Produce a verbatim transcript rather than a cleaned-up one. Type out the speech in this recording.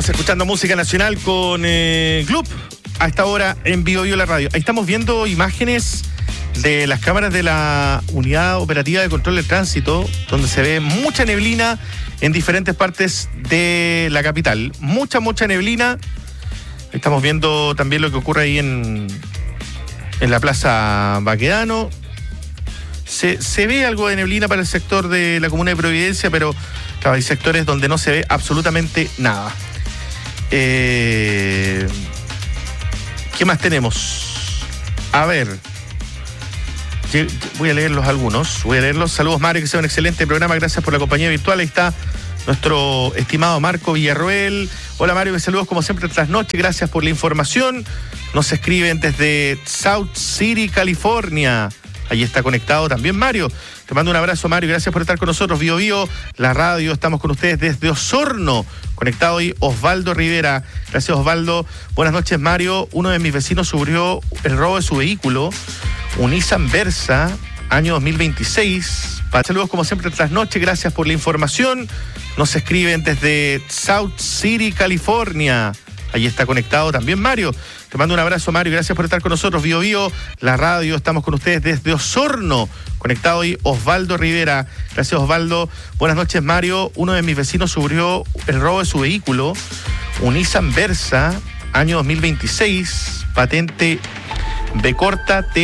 Estamos escuchando música nacional con eh, Gloop a esta hora en Bio Bio la radio. Ahí estamos viendo imágenes de las cámaras de la Unidad Operativa de Control del Tránsito, donde se ve mucha neblina en diferentes partes de la capital. Mucha, mucha neblina. Estamos viendo también lo que ocurre ahí en, en la Plaza Baquedano. Se, se ve algo de neblina para el sector de la comuna de Providencia, pero claro, hay sectores donde no se ve absolutamente nada. Eh, ¿Qué más tenemos? A ver. Voy a leerlos algunos. Voy a leerlos. Saludos, Mario, que sea un excelente programa. Gracias por la compañía virtual. Ahí está nuestro estimado Marco Villarroel. Hola, Mario, saludos como siempre tras noche. Gracias por la información. Nos escriben desde South City, California. Ahí está conectado también Mario. Te mando un abrazo, Mario. Gracias por estar con nosotros. Bio Bio, la radio. Estamos con ustedes desde Osorno. Conectado hoy Osvaldo Rivera. Gracias, Osvaldo. Buenas noches, Mario. Uno de mis vecinos sufrió el robo de su vehículo, un Nissan Versa, año dos mil veintiséis. Saludos como siempre tras noche. Gracias por la información. Nos escriben desde South City, California. Ahí está conectado también Mario. Te mando un abrazo, Mario. Gracias por estar con nosotros. Bio Bio, la radio. Estamos con ustedes desde Osorno. Conectado hoy Osvaldo Rivera. Gracias, Osvaldo. Buenas noches, Mario. Uno de mis vecinos sufrió el robo de su vehículo, un Nissan Versa, año dos mil veintiséis, patente B corta T